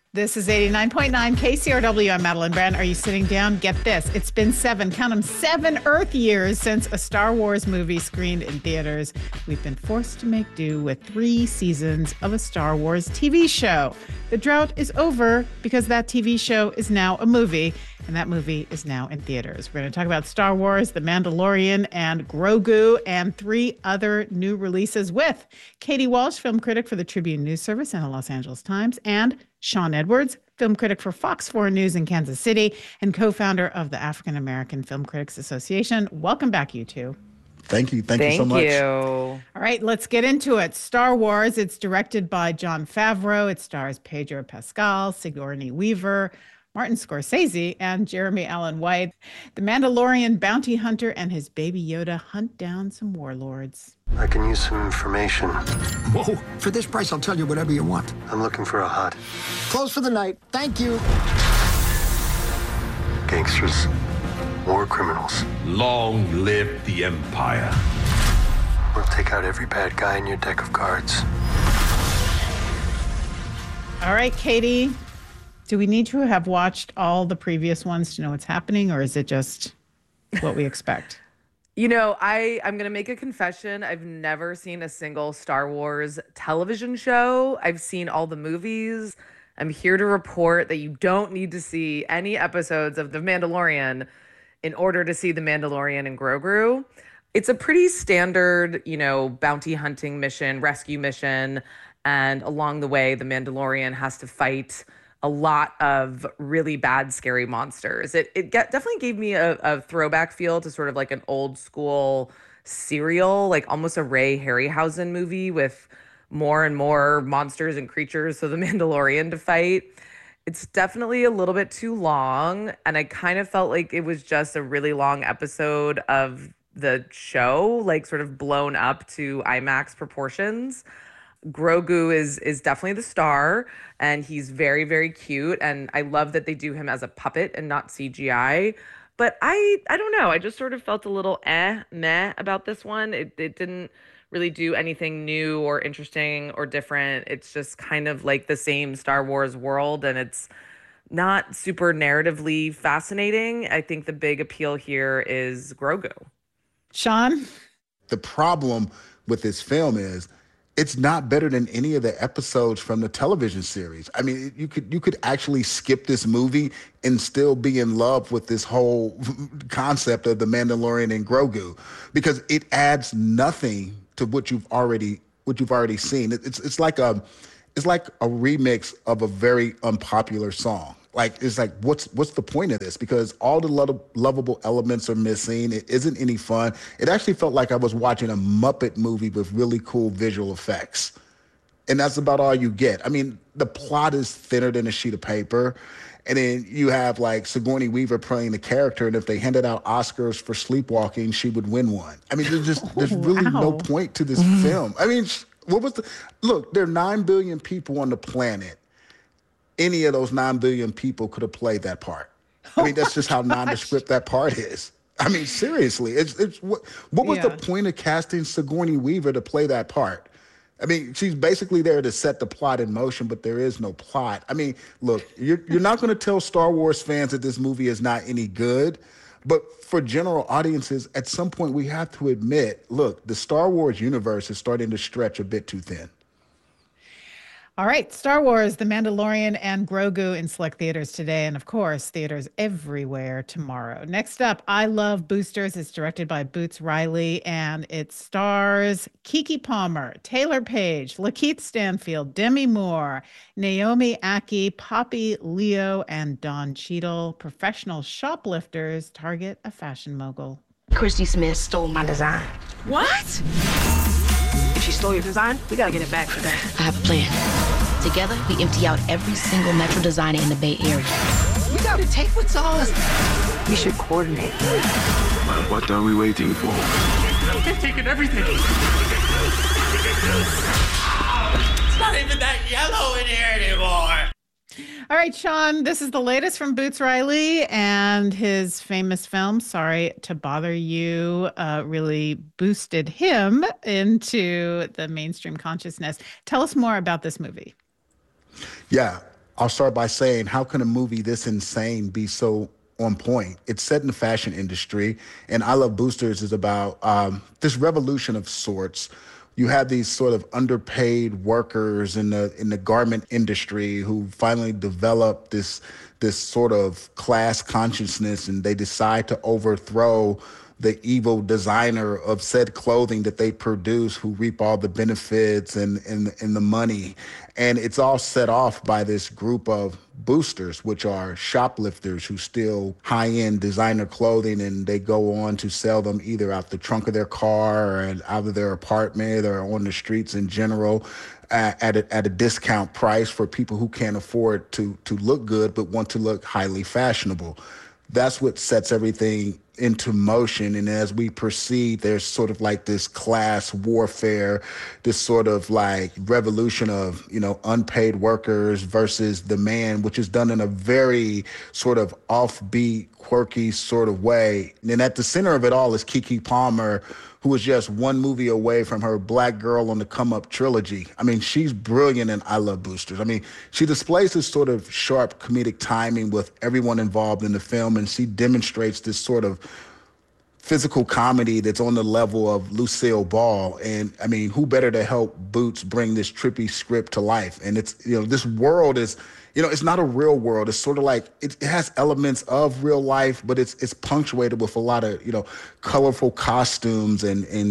This is 89.9 KCRW. I'm Madeline Brand. Are you sitting down? Get this. It's been count them, 7 Earth years since a Star Wars movie screened in theaters. We've been forced to make do with 3 seasons of a Star Wars TV show. The drought is over because that TV show is now a movie, and that movie is now in theaters. We're going to talk about Star Wars, The Mandalorian, and Grogu, and 3 other new releases with Katie Walsh, film critic for the Tribune News Service and the Los Angeles Times, and Sean Edwards, film critic for Fox 4 News in Kansas City and co-founder of the African American Film Critics Association. Welcome back, you two. Thank you. Thank you so much. All right, let's get into it. Star Wars, it's directed by Jon Favreau. It stars Pedro Pascal, Sigourney Weaver, Martin Scorsese, and Jeremy Allen White. The Mandalorian bounty hunter and his baby Yoda hunt down some warlords. I can use some information. Whoa, for this price, I'll tell you whatever you want. I'm looking for a hut. Close for the night. Thank you. Gangsters. War criminals. Long live the Empire. We'll take out every bad guy in your deck of cards. All right, Katie. Do we need to have watched all the previous ones to know what's happening, or is it just what we expect? You know, I'm going to make a confession. I've never seen a single Star Wars television show. I've seen all the movies. I'm here to report that you don't need to see any episodes of The Mandalorian in order to see The Mandalorian and Grogu. It's a pretty standard, bounty hunting mission, rescue mission. And along the way, The Mandalorian has to fight a lot of really bad, scary monsters. It definitely gave me a throwback feel to sort of like an old school serial, like almost a Ray Harryhausen movie with more and more monsters and creatures for the Mandalorian to fight. It's definitely a little bit too long, and I kind of felt like it was just a really long episode of the show, like sort of blown up to IMAX proportions. Grogu is definitely the star, and he's very, very cute. And I love that they do him as a puppet and not CGI. But I don't know. I just sort of felt a little meh about this one. It didn't really do anything new or interesting or different. It's just kind of like the same Star Wars world, and it's not super narratively fascinating. I think the big appeal here is Grogu. Sean? The problem with this film is it's not better than any of the episodes from the television series. I mean, you could actually skip this movie and still be in love with this whole concept of the Mandalorian and Grogu, because it adds nothing to what you've already seen. It's like a remix of a very unpopular song. Like, it's like, what's the point of this? Because all the lovable elements are missing. It isn't any fun. It actually felt like I was watching a Muppet movie with really cool visual effects. And that's about all you get. I mean, the plot is thinner than a sheet of paper. And then you have like Sigourney Weaver playing the character. And if they handed out Oscars for Sleepwalking, she would win one. I mean, there's really no point to this film. I mean, look, there are 9 billion people on the planet. Any of those 9 billion people could have played that part. I mean, that's just how nondescript that part is. I mean, seriously, what was the point of casting Sigourney Weaver to play that part? I mean, she's basically there to set the plot in motion, but there is no plot. I mean, look, you're not going to tell Star Wars fans that this movie is not any good, but for general audiences, at some point we have to admit, look, the Star Wars universe is starting to stretch a bit too thin. All right, Star Wars, The Mandalorian, and Grogu in select theaters today, and of course, theaters everywhere tomorrow. Next up, I Love Boosters. It's directed by Boots Riley, and it stars Keke Palmer, Taylor Page, Lakeith Stanfield, Demi Moore, Naomi Ackie, Poppy Leo, and Don Cheadle. Professional shoplifters target a fashion mogul. Christy Smith stole my design. What? If she stole your design, we gotta get it back for that. I have a plan. Together, we empty out every single Metro designer in the Bay Area. We gotta take what's ours. We should coordinate. What are we waiting for? They've taken everything. It's not even that yellow in here anymore. All right, Sean, this is the latest from Boots Riley, and his famous film, Sorry to Bother You, really boosted him into the mainstream consciousness. Tell us more about this movie. Yeah. I'll start by saying, how can a movie this insane be so on point? It's set in the fashion industry, and I Love Boosters is about this revolution of sorts. You have these sort of underpaid workers in the garment industry who finally develop this sort of class consciousness, and they decide to overthrow the evil designer of said clothing that they produce, who reap all the benefits and the money. And it's all set off by this group of boosters, which are shoplifters who steal high-end designer clothing, and they go on to sell them either out the trunk of their car or out of their apartment or on the streets in general at a discount price for people who can't afford to look good but want to look highly fashionable. That's what sets everything into motion. And as we proceed, there's sort of like this class warfare, this sort of like revolution of, unpaid workers versus the man, which is done in a very sort of offbeat, quirky sort of way. And at the center of it all is Keke Palmer, who was just one movie away from her Black Girl on the Come Up trilogy. I mean, she's brilliant in I Love Boosters. I mean, she displays this sort of sharp comedic timing with everyone involved in the film, and she demonstrates this sort of physical comedy that's on the level of Lucille Ball. And I mean, who better to help Boots bring this trippy script to life? And it's, this world is, it's not a real world. It's sort of like, it has elements of real life, but it's punctuated with a lot of, colorful costumes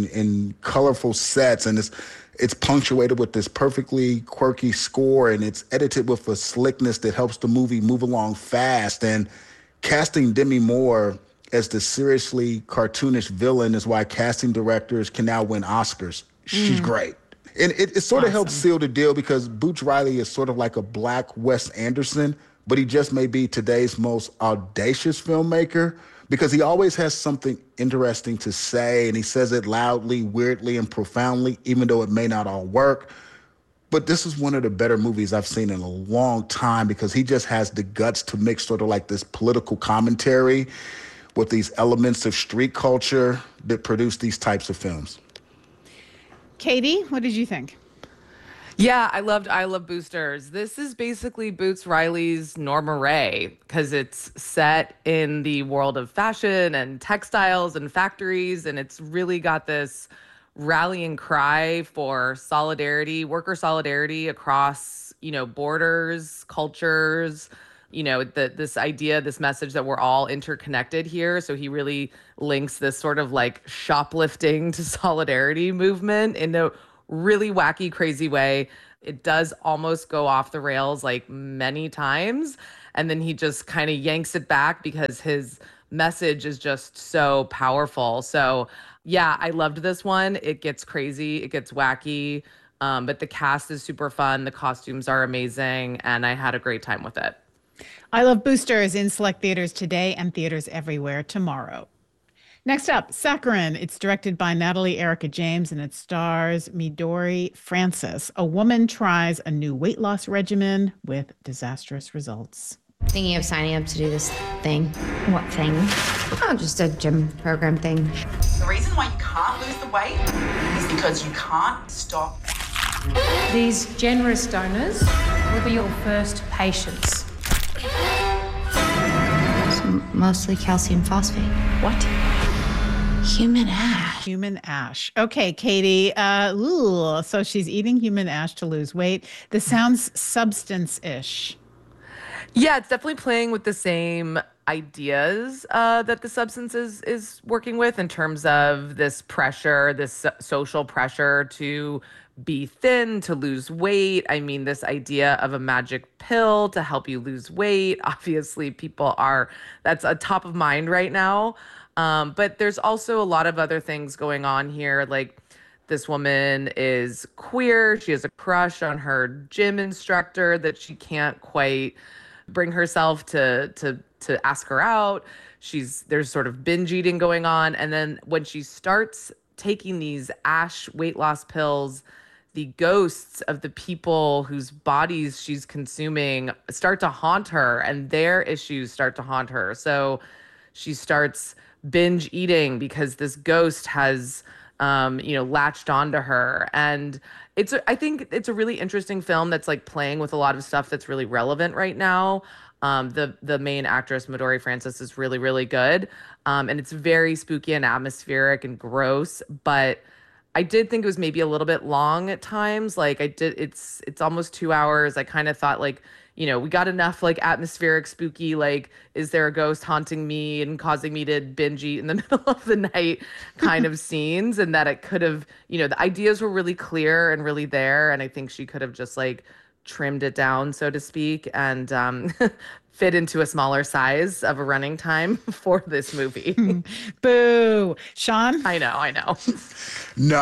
and colorful sets. And it's punctuated with this perfectly quirky score, and it's edited with a slickness that helps the movie move along fast. And casting Demi Moore as the seriously cartoonish villain is why casting directors can now win Oscars. She's great. And it sort of helps seal the deal, because Boots Riley is sort of like a Black Wes Anderson, but he just may be today's most audacious filmmaker, because he always has something interesting to say, and he says it loudly, weirdly, and profoundly, even though it may not all work. But this is one of the better movies I've seen in a long time, because he just has the guts to mix sort of like this political commentary with these elements of street culture that produce these types of films. Katie, what did you think? Yeah, I Love Boosters. This is basically Boots Riley's Norma Rae, because it's set in the world of fashion and textiles and factories, and it's really got this rallying cry for solidarity, worker solidarity across, borders, cultures, this idea, this message that we're all interconnected here. So he really links this sort of like shoplifting to solidarity movement in a really wacky, crazy way. It does almost go off the rails like many times. And then he just kind of yanks it back because his message is just so powerful. So yeah, I loved this one. It gets crazy. It gets wacky. But the cast is super fun. The costumes are amazing. And I had a great time with it. I Love Boosters in select theaters today and theaters everywhere tomorrow. Next up, Saccharin. It's directed by Natalie Erica James, and it stars Midori Francis. A woman tries a new weight loss regimen with disastrous results. Thinking of signing up to do this thing. What thing? Oh, just a gym program thing. The reason why you can't lose the weight is because you can't stop. These generous donors will be your first patients. Mostly calcium phosphate. What? Human ash. Human ash. Okay, Katie. So she's eating human ash to lose weight. This sounds substance-ish. Yeah, it's definitely playing with the same ideas that the substance is working with, in terms of this pressure, this social pressure to be thin, to lose weight. I mean, this idea of a magic pill to help you lose weight. Obviously, that's a top of mind right now. But there's also a lot of other things going on here. Like, this woman is queer. She has a crush on her gym instructor that she can't quite bring herself to ask her out. There's sort of binge eating going on. And then when she starts taking these ash weight loss pills, the ghosts of the people whose bodies she's consuming start to haunt her, and their issues start to haunt her. So she starts binge eating because this ghost has latched onto her. And I think it's a really interesting film that's like playing with a lot of stuff that's really relevant right now. The main actress, Midori Francis, is really, really good. And it's very spooky and atmospheric and gross, but I did think it was maybe a little bit long at times. Like it's almost 2 hours. I kind of thought like, we got enough like atmospheric, spooky, like, is there a ghost haunting me and causing me to binge eat in the middle of the night kind of scenes, and that it could have, the ideas were really clear and really there. And I think she could have just like trimmed it down, so to speak, and fit into a smaller size of a running time for this movie. Boo. Sean? I know. No,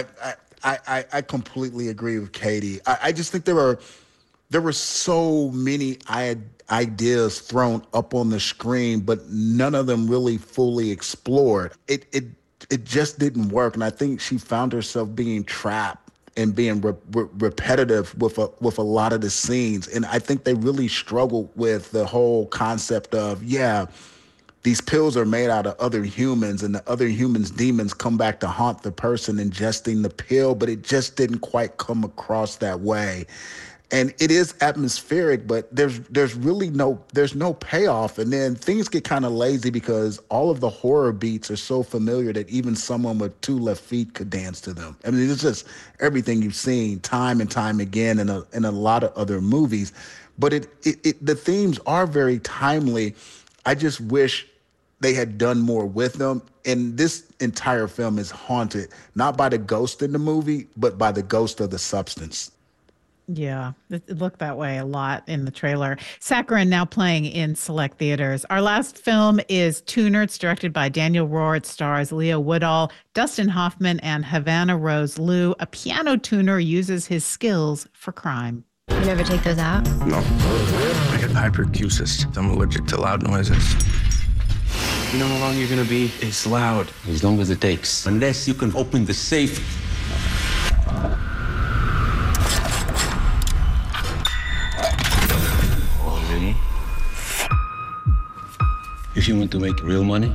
I completely agree with Katie. I just think there were so many ideas thrown up on the screen, but none of them really fully explored. It just didn't work, and I think she found herself being trapped and being repetitive with a lot of the scenes. And I think they really struggled with the whole concept of, these pills are made out of other humans, and the other humans' demons come back to haunt the person ingesting the pill, but it just didn't quite come across that way. And it is atmospheric, but there's really no payoff. And then things get kind of lazy because all of the horror beats are so familiar that even someone with 2 left feet could dance to them. I mean, it's just everything you've seen time and time again in a lot of other movies. But the themes are very timely. I just wish they had done more with them. And this entire film is haunted, not by the ghost in the movie, but by the ghost of the substance. Yeah, it looked that way a lot in the trailer. Saccharin now playing in select theaters. Our last film is Tuner. It's directed by Daniel Rohr. It stars Leo Woodall, Dustin Hoffman, and Havana Rose Liu. A piano tuner uses his skills for crime. You never take those out? No. I got hyperacusis. I'm allergic to loud noises. You know how long you're gonna be? It's loud. As long as it takes. Unless you can open the safe. If you want to make real money,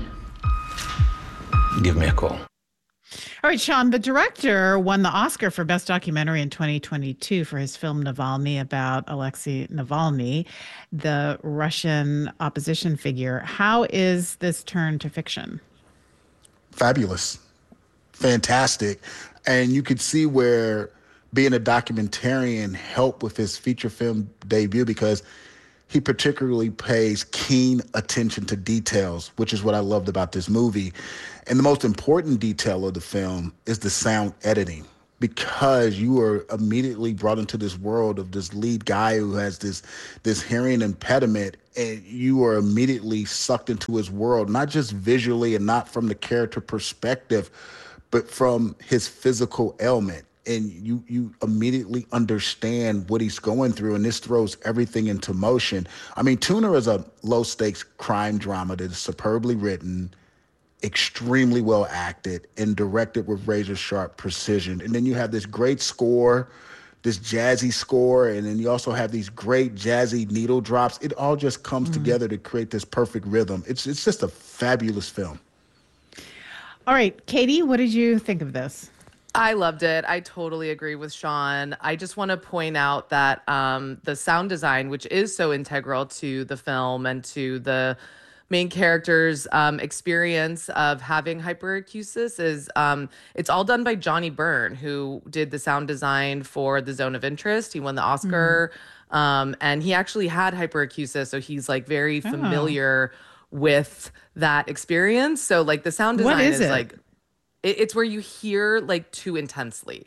give me a call. All right, Sean, the director won the Oscar for Best Documentary in 2022 for his film Navalny, about Alexei Navalny, the Russian opposition figure. How is this turned to fiction? Fabulous. Fantastic. And you could see where being a documentarian helped with his feature film debut, because he particularly pays keen attention to details, which is what I loved about this movie. And the most important detail of the film is the sound editing, because you are immediately brought into this world of this lead guy who has this hearing impediment, and you are immediately sucked into his world, not just visually and not from the character perspective, but from his physical ailment. And you immediately understand what he's going through, and this throws everything into motion. I mean, Tuner is a low-stakes crime drama that is superbly written, extremely well acted, and directed with razor-sharp precision. And then you have this great score, this jazzy score, and then you also have these great jazzy needle drops. It all just comes together to create this perfect rhythm. It's just a fabulous film. All right, Katie, what did you think of this? I loved it. I totally agree with Sean. I just want to point out that the sound design, which is so integral to the film and to the main character's experience of having hyperacusis, is it's all done by Johnny Byrne, who did the sound design for The Zone of Interest. He won the Oscar, and he actually had hyperacusis, so he's like very familiar with that experience. So like the sound design is like, it's where you hear like too intensely.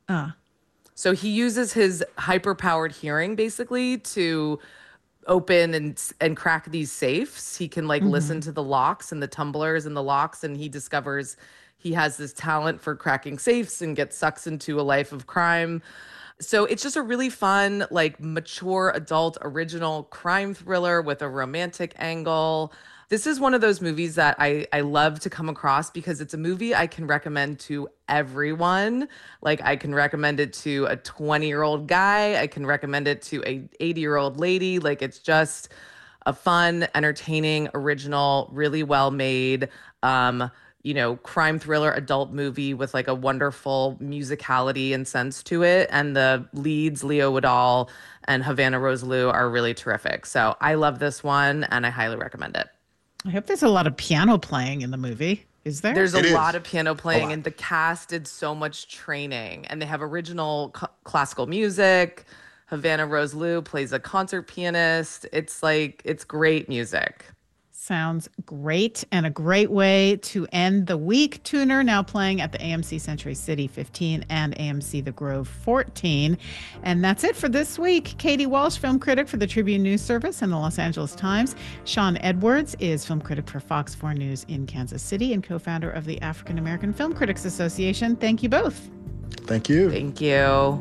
So he uses his hyper-powered hearing basically to open and crack these safes. He can like listen to the locks and the tumblers and the locks, and he discovers he has this talent for cracking safes and gets sucked into a life of crime. So it's just a really fun, like mature, adult, original crime thriller with a romantic angle. This is one of those movies that I love to come across, because it's a movie I can recommend to everyone. Like I can recommend it to a 20-year-old guy. I can recommend it to a 80-year-old lady. Like it's just a fun, entertaining, original, really well made, crime thriller adult movie with like a wonderful musicality and sense to it. And the leads, Leo Wadall and Havana Rose-Liu, are really terrific. So I love this one and I highly recommend it. I hope there's a lot of piano playing in the movie. Is there? There's a lot of piano playing, and the cast did so much training, and they have original classical music. Havana Rose-Liu plays a concert pianist. It's great music. Sounds great, and a great way to end the week. Tuner now playing at the AMC Century City 15 and AMC The Grove 14. And that's it for this week. Katie Walsh, film critic for the Tribune News Service and the Los Angeles Times. Sean Edwards is film critic for Fox 4 News in Kansas City and co-founder of the African American Film Critics Association. Thank you both. Thank you. Thank you.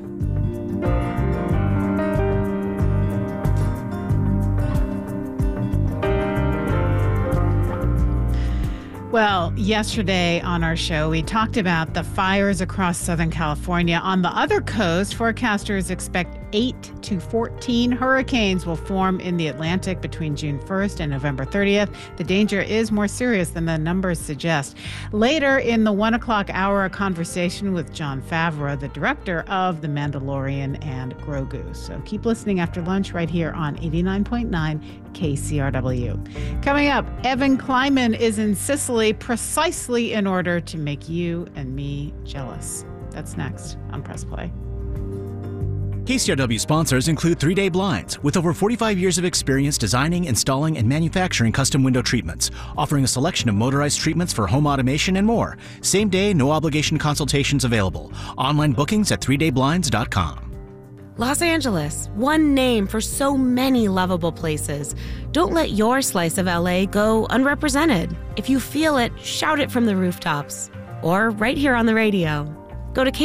Well, yesterday on our show, we talked about the fires across Southern California. On the other coast, forecasters expect 8 to 14 hurricanes will form in the Atlantic between June 1st and November 30th. The danger is more serious than the numbers suggest. Later in the 1 o'clock hour, a conversation with Jon Favreau, the director of The Mandalorian and Grogu. So keep listening after lunch right here on 89.9 KCRW. Coming up, Evan Kleiman is in Sicily precisely in order to make you and me jealous. That's next on Press Play. KCRW sponsors include 3 Day Blinds, with over 45 years of experience designing, installing, and manufacturing custom window treatments, offering a selection of motorized treatments for home automation and more. Same day, no obligation consultations available. Online bookings at 3dayblinds.com. Los Angeles, one name for so many lovable places. Don't let your slice of LA go unrepresented. If you feel it, shout it from the rooftops. Or right here on the radio. Go to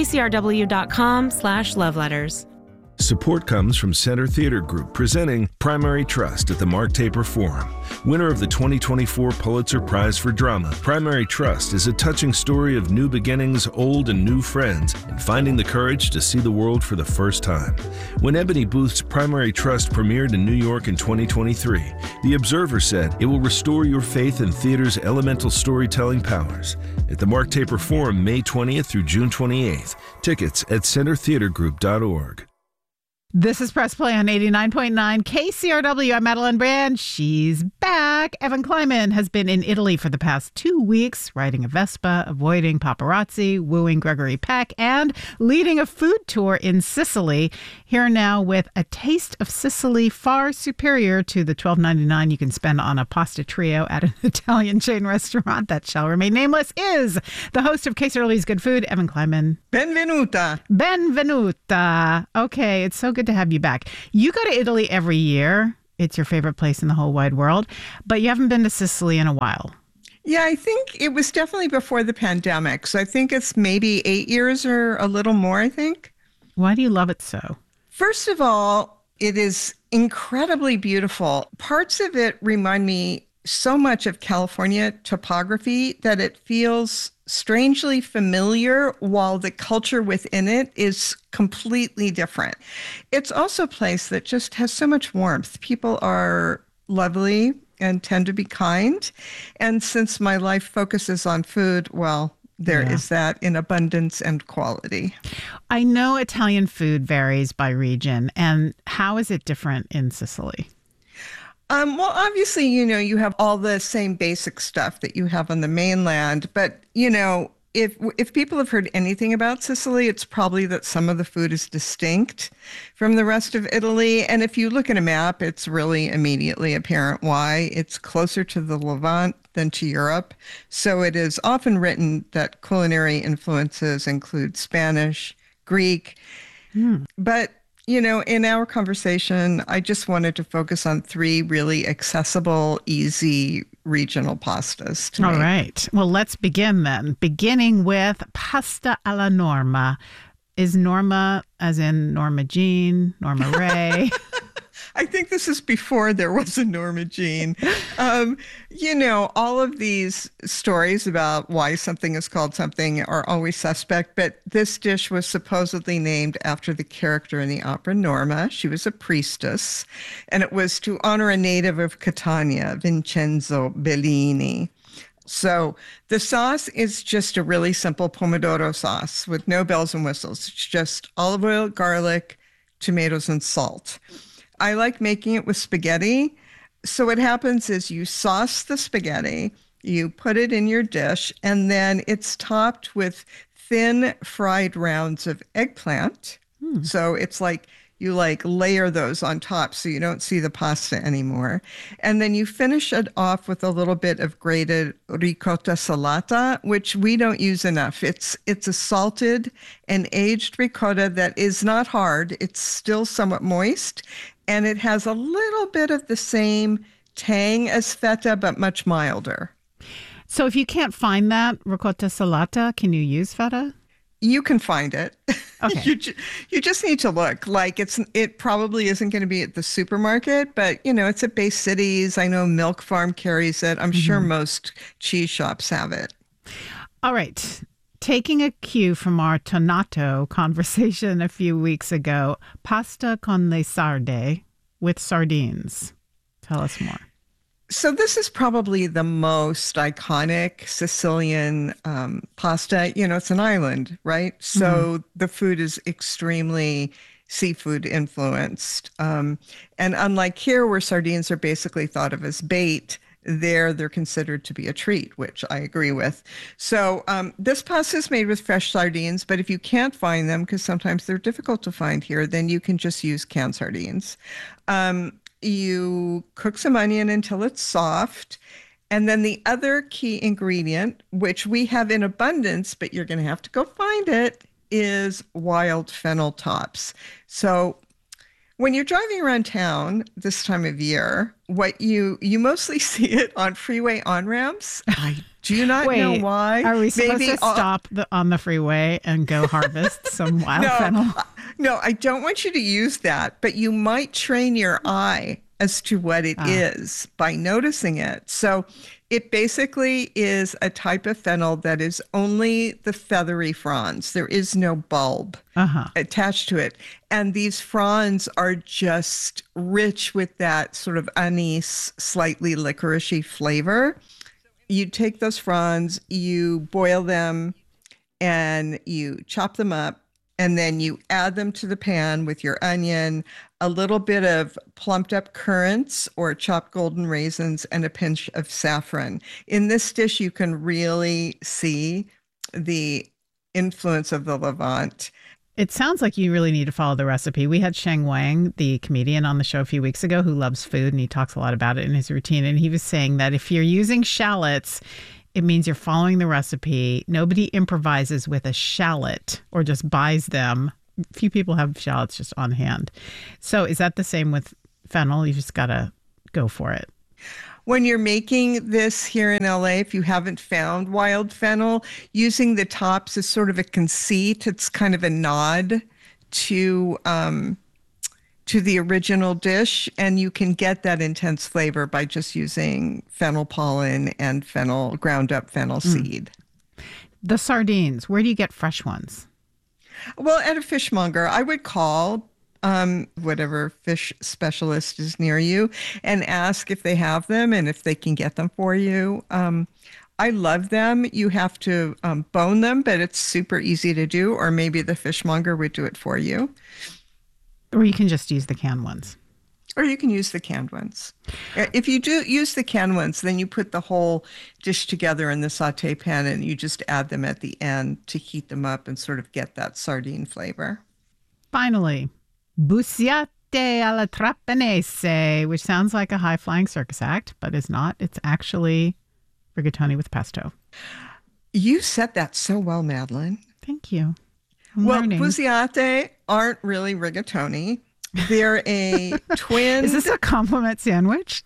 kcrw.com/loveletters. Support comes from Center Theater Group, presenting Primary Trust at the Mark Taper Forum. Winner of the 2024 Pulitzer Prize for Drama, Primary Trust is a touching story of new beginnings, old and new friends, and finding the courage to see the world for the first time. When Ebony Booth's Primary Trust premiered in New York in 2023, The Observer said it will restore your faith in theater's elemental storytelling powers. At the Mark Taper Forum, May 20th through June 28th. Tickets at centertheatergroup.org. This is Press Play on 89.9 KCRW. I'm Madeline Brand. She's back. Evan Kleiman has been in Italy for the past 2 weeks, riding a Vespa, avoiding paparazzi, wooing Gregory Peck, and leading a food tour in Sicily. Here now with a taste of Sicily far superior to the $12.99 you can spend on a pasta trio at an Italian chain restaurant that shall remain nameless, is the host of KCRW's Good Food, Evan Kleiman. Benvenuta. Benvenuta. Okay, it's so good to have you back. You go to Italy every year. It's your favorite place in the whole wide world, but you haven't been to Sicily in a while. Yeah, I think it was definitely before the pandemic. So I think it's maybe 8 years or a little more, I think. Why do you love it so? First of all, it is incredibly beautiful. Parts of it remind me so much of California topography that it feels strangely familiar while the culture within it is completely different. It's also a place that just has so much warmth. People are lovely and tend to be kind. And since my life focuses on food, well, there is that in abundance and quality. I know Italian food varies by region. And how is it different in Sicily? Well, obviously, you have all the same basic stuff that you have on the mainland. But, if people have heard anything about Sicily, it's probably that some of the food is distinct from the rest of Italy. And if you look at a map, it's really immediately apparent why. It's closer to the Levant than to Europe. So it is often written that culinary influences include Spanish, Greek. But in our conversation, I just wanted to focus on 3 really accessible, easy regional pastas to All make. right. Well, let's begin then. Beginning with pasta alla Norma. Is Norma as in Norma Jean, Norma Ray? I think this is before there was a Norma Jean. All of these stories about why something is called something are always suspect, but this dish was supposedly named after the character in the opera Norma. She was a priestess, and it was to honor a native of Catania, Vincenzo Bellini. So the sauce is just a really simple pomodoro sauce with no bells and whistles. It's just olive oil, garlic, tomatoes, and salt. I like making it with spaghetti. So what happens is you sauce the spaghetti, you put it in your dish, and then it's topped with thin fried rounds of eggplant. So it's like you layer those on top so you don't see the pasta anymore. And then you finish it off with a little bit of grated ricotta salata, which we don't use enough. It's a salted and aged ricotta that is not hard. It's still somewhat moist, and it has a little bit of the same tang as feta, but much milder. So if you can't find that ricotta salata, can you use feta? You can find it. Okay. You just need to look. Like it probably isn't going to be at the supermarket, but it's at Bay Cities. I know Milk Farm carries it. I'm sure most cheese shops have it. All right. Taking a cue from our tonnato conversation a few weeks ago, pasta con le sarde with sardines. Tell us more. So this is probably the most iconic Sicilian pasta. It's an island, right? So the food is extremely seafood influenced. And unlike here, where sardines are basically thought of as bait, they're considered to be a treat, which I agree with. So this pasta is made with fresh sardines, but if you can't find them, because sometimes they're difficult to find here, then you can just use canned sardines. You cook some onion until it's soft. And then the other key ingredient, which we have in abundance, but you're going to have to go find it, is wild fennel tops. So when you're driving around town this time of year, what you mostly see it on freeway on-ramps. I do not know why. Are we supposed to stop on the freeway and go harvest some wild fennel? No, I don't want you to use that, but you might train your eye as to what it is by noticing it. So it basically is a type of fennel that is only the feathery fronds. There is no bulb attached to it. And these fronds are just rich with that sort of anise, slightly licoricey flavor. You take those fronds, you boil them, and you chop them up. And then you add them to the pan with your onion, a little bit of plumped up currants or chopped golden raisins, and a pinch of saffron. In this dish, you can really see the influence of the Levant. It sounds like you really need to follow the recipe. We had Sheng Wang, the comedian, on the show a few weeks ago who loves food, and he talks a lot about it in his routine. And he was saying that if you're using shallots, it means you're following the recipe. Nobody improvises with a shallot or just buys them. Few people have shallots just on hand. So is that the same with fennel? You just got to go for it. When you're making this here in LA, if you haven't found wild fennel, using the tops is sort of a conceit. It's kind of a nod to the original dish, and you can get that intense flavor by just using fennel pollen and ground up fennel seed. The sardines, where do you get fresh ones? Well, at a fishmonger. I would call whatever fish specialist is near you and ask if they have them and if they can get them for you. I love them. You have to bone them, but it's super easy to do, or maybe the fishmonger would do it for you. Or you can just use the canned ones. Or you can use the canned ones. If you do use the canned ones, then you put the whole dish together in the saute pan and you just add them at the end to heat them up and sort of get that sardine flavor. Finally, bucciate alla trapanese, which sounds like a high-flying circus act, but is not. It's actually rigatoni with pesto. You said that so well, Madeline. Thank you. Well, bucciate aren't really rigatoni. They're a twin. Is this a compliment sandwich?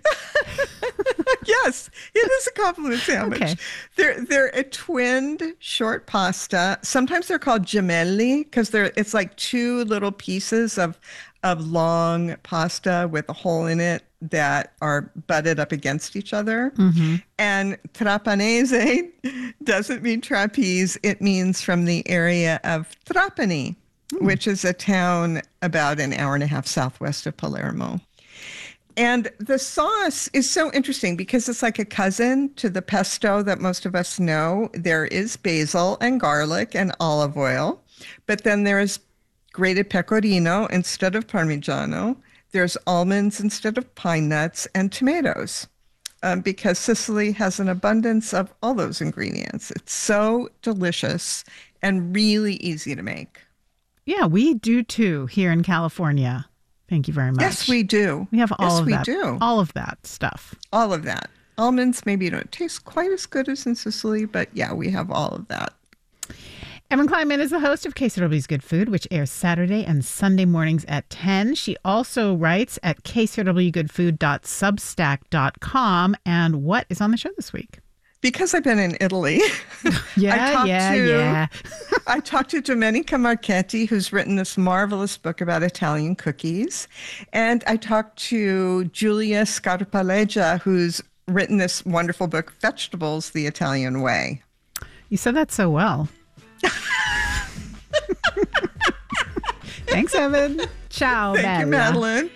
Yes, it is a compliment sandwich. Okay. They're a twinned short pasta. Sometimes they're called gemelli because it's like two little pieces of long pasta with a hole in it that are butted up against each other. Mm-hmm. And trapanese doesn't mean trapeze. It means from the area of Trapani, which is a town about an hour and a half southwest of Palermo. And the sauce is so interesting because it's like a cousin to the pesto that most of us know. There is basil and garlic and olive oil, but then there's grated pecorino instead of Parmigiano. There's almonds instead of pine nuts and tomatoes because Sicily has an abundance of all those ingredients. It's so delicious and really easy to make. Yeah, we do too here in California. Thank you very much. Yes, we do. We have all of that. Yes, we do. All of that stuff. All of that. Almonds maybe don't taste quite as good as in Sicily, but yeah, we have all of that. Evan Kleinman is the host of KCRW's Good Food, which airs Saturday and Sunday mornings at 10. She also writes at kcrwgoodfood.substack.com. And what is on the show this week? Because I've been in Italy, I talked to Domenica Marchetti, who's written this marvelous book about Italian cookies. And I talked to Giulia Scarpaleggia, who's written this wonderful book, Vegetables the Italian Way. You said that so well. Thanks, Evan. Ciao, Thank you, Madeline.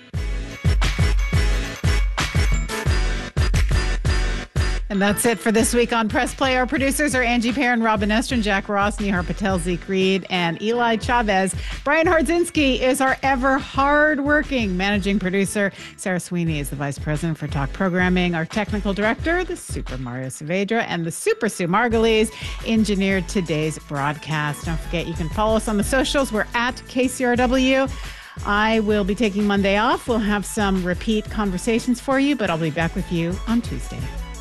And that's it for this week on Press Play. Our producers are Angie Perrin, Robin Estrin, Jack Ross, Nihar Patel, Zeke Reed, and Eli Chavez. Brian Hardzinski is our ever hard-working managing producer. Sarah Sweeney is the vice president for Talk Programming. Our technical director, the Super Mario Saavedra, and the Super Sue Margulies engineered today's broadcast. Don't forget, you can follow us on the socials. We're at KCRW. I will be taking Monday off. We'll have some repeat conversations for you, but I'll be back with you on Tuesday.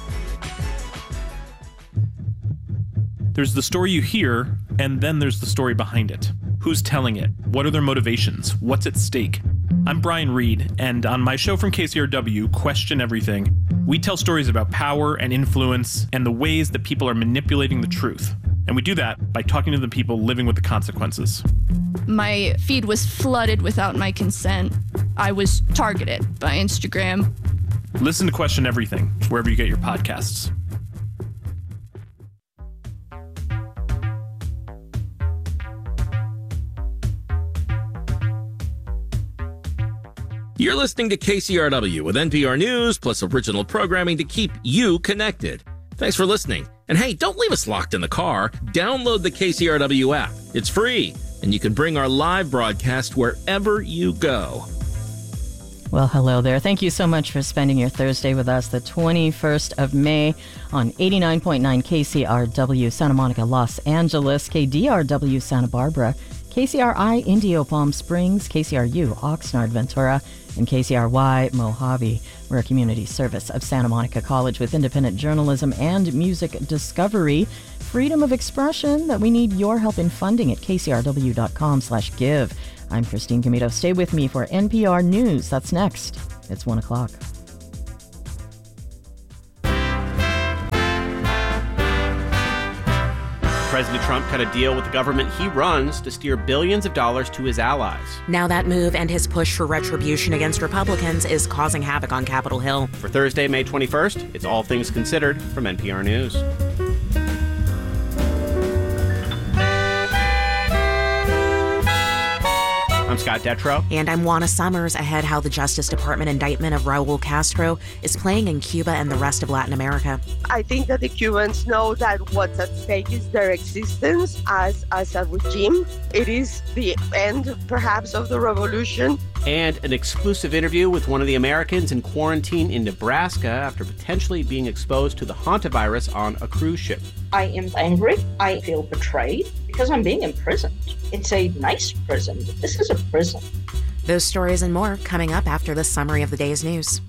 There's the story you hear, and then there's the story behind it. Who's telling it? What are their motivations? What's at stake? I'm Brian Reed, and on my show from KCRW, Question Everything, we tell stories about power and influence and the ways that people are manipulating the truth. And we do that by talking to the people living with the consequences. My feed was flooded without my consent. I was targeted by Instagram. Listen to Question Everything, wherever you get your podcasts. You're listening to KCRW with NPR News plus original programming to keep you connected. Thanks for listening. And hey, don't leave us locked in the car. Download the KCRW app. It's free, and you can bring our live broadcast wherever you go. Well, hello there. Thank you so much for spending your Thursday with us, the 21st of May on 89.9 KCRW Santa Monica, Los Angeles, KDRW Santa Barbara, KCRI Indio Palm Springs, KCRU Oxnard Ventura, and KCRY Mojave. We're a community service of Santa Monica College with independent journalism and music discovery. Freedom of expression that we need your help in funding at kcrw.com/give. I'm Christine Comito. Stay with me for NPR News. That's next. It's 1 o'clock. President Trump cut a deal with the government he runs to steer billions of dollars to his allies. Now that move and his push for retribution against Republicans is causing havoc on Capitol Hill. For Thursday, May 21st, it's All Things Considered from NPR News. I'm Scott Detrow. And I'm Juana Summers. Ahead, how the Justice Department indictment of Raul Castro is playing in Cuba and the rest of Latin America. I think that the Cubans know that what's at stake is their existence as a regime. It is the end, perhaps, of the revolution. And an exclusive interview with one of the Americans in quarantine in Nebraska after potentially being exposed to the hantavirus on a cruise ship. I am angry. I feel betrayed because I'm being imprisoned. It's a nice prison. This is a prison. Those stories and more coming up after this summary of the day's news.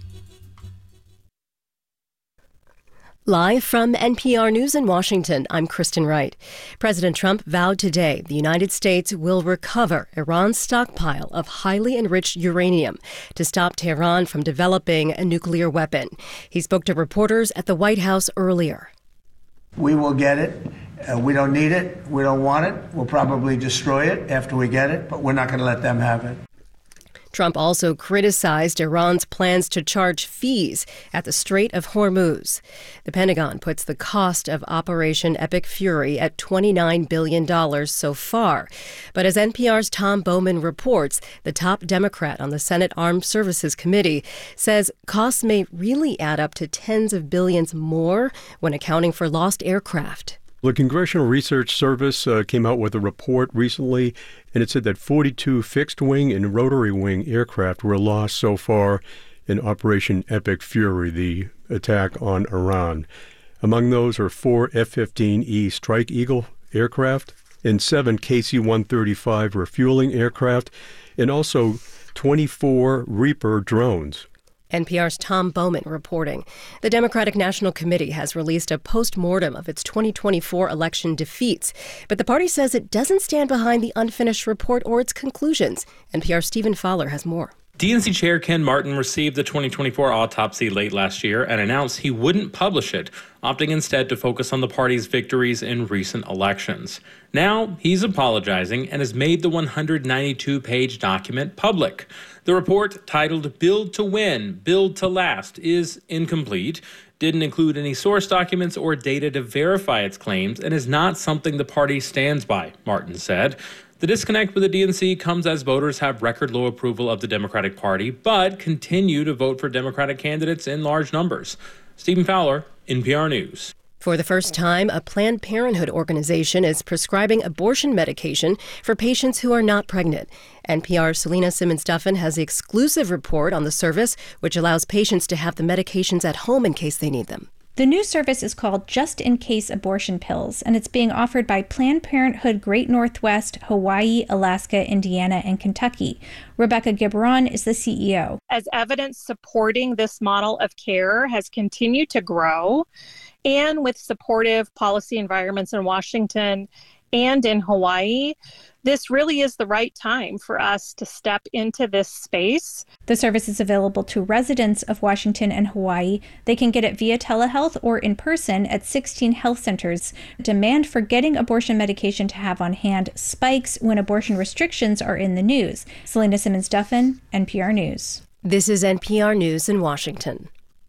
Live from NPR News in Washington, I'm Kristen Wright. President Trump vowed today the United States will recover Iran's stockpile of highly enriched uranium to stop Tehran from developing a nuclear weapon. He spoke to reporters at the White House earlier. We will get it. We don't need it. We don't want it. We'll probably destroy it after we get it, but we're not going to let them have it. Trump also criticized Iran's plans to charge fees at the Strait of Hormuz. The Pentagon puts the cost of Operation Epic Fury at $29 billion so far. But as NPR's Tom Bowman reports, the top Democrat on the Senate Armed Services Committee says costs may really add up to tens of billions more when accounting for lost aircraft. The Congressional Research Service came out with a report recently, and it said that 42 fixed-wing and rotary-wing aircraft were lost so far in Operation Epic Fury, the attack on Iran. Among those are 4 F-15E Strike Eagle aircraft and 7 KC-135 refueling aircraft, and also 24 Reaper drones. NPR's Tom Bowman reporting. The Democratic National Committee has released a post-mortem of its 2024 election defeats, but the party says it doesn't stand behind the unfinished report or its conclusions. NPR's Stephen Fowler has more. DNC Chair Ken Martin received the 2024 autopsy late last year and announced he wouldn't publish it, opting instead to focus on the party's victories in recent elections. Now, he's apologizing and has made the 192-page document public. The report, titled Build to Win, Build to Last, is incomplete, didn't include any source documents or data to verify its claims, and is not something the party stands by, Martin said. The disconnect with the DNC comes as voters have record low approval of the Democratic Party, but continue to vote for Democratic candidates in large numbers. Stephen Fowler, NPR News. For the first time, a Planned Parenthood organization is prescribing abortion medication for patients who are not pregnant. NPR's Selena Simmons-Duffin has the exclusive report on the service, which allows patients to have the medications at home in case they need them. The new service is called Just In Case Abortion Pills, and it's being offered by Planned Parenthood Great Northwest, Hawaii, Alaska, Indiana, and Kentucky. Rebecca Gibron is the CEO. As evidence supporting this model of care has continued to grow, and with supportive policy environments in Washington and in Hawaii, this really is the right time for us to step into this space. The service is available to residents of Washington and Hawaii. They can get it via telehealth or in person at 16 health centers. Demand for getting abortion medication to have on hand spikes when abortion restrictions are in the news. Selena Simmons-Duffin, NPR News. This is NPR News in Washington.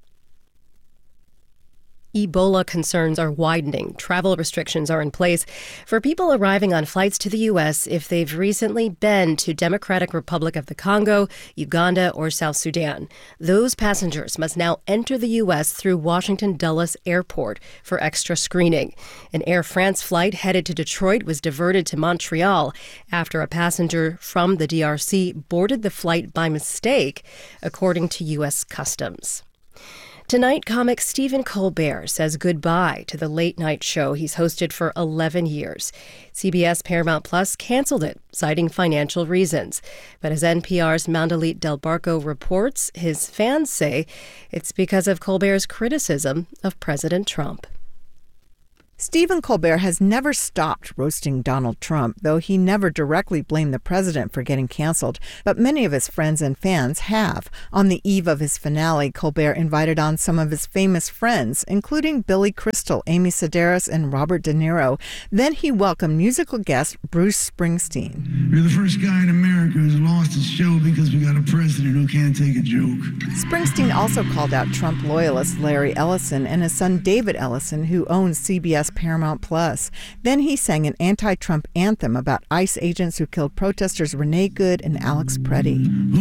Ebola concerns are widening. Travel restrictions are in place for people arriving on flights to the U.S. if they've recently been to Democratic Republic of the Congo, Uganda, or South Sudan. Those passengers must now enter the U.S. through Washington Dulles Airport for extra screening. An Air France flight headed to Detroit was diverted to Montreal after a passenger from the DRC boarded the flight by mistake, according to U.S. Customs. Tonight, comic Stephen Colbert says goodbye to the late-night show he's hosted for 11 years. CBS Paramount Plus canceled it, citing financial reasons. But as NPR's Mandalit Del Barco reports, his fans say it's because of Colbert's criticism of President Trump. Stephen Colbert has never stopped roasting Donald Trump, though he never directly blamed the president for getting canceled. But many of his friends and fans have. On the eve of his finale, Colbert invited on some of his famous friends, including Billy Crystal, Amy Sedaris, and Robert De Niro. Then he welcomed musical guest Bruce Springsteen. You're the first guy in America who's lost his show because we got a president who can't take a joke. Springsteen also called out Trump loyalist Larry Ellison and his son David Ellison, who owns CBS Paramount Plus. Then he sang an anti-Trump anthem about ICE agents who killed protesters Renee Good and Alex Preddy.